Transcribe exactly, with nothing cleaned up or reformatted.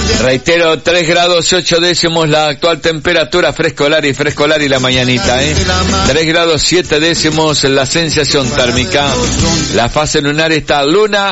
Reitero, tres grados ocho décimos la actual temperatura, frescolar y frescolar y la mañanita, ¿eh? tres grados siete décimos la sensación térmica. La fase lunar está luna